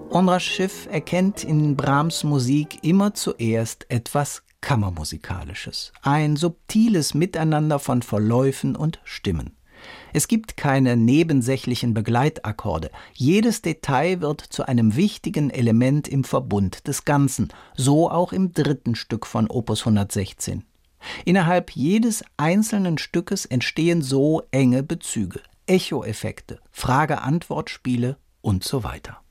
Ondra Schiff erkennt in Brahms Musik immer zuerst etwas Kammermusikalisches, ein subtiles Miteinander von Verläufen und Stimmen. Es gibt keine nebensächlichen Begleitakkorde. Jedes Detail wird zu einem wichtigen Element im Verbund des Ganzen, so auch im dritten Stück von Opus 116. Innerhalb jedes einzelnen Stückes entstehen so enge Bezüge, Echoeffekte, Frage-Antwort-Spiele und so weiter.